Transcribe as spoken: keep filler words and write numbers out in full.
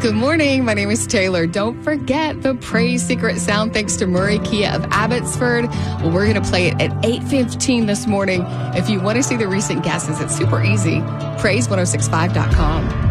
Good morning. My name is Taylor. Don't forget the Praise Secret Sound thanks to Murray Kia of Abbotsford. Well, we're going to play it at eight fifteen this morning. If you want to see the recent guesses, it's super easy. praise ten sixty-five dot com.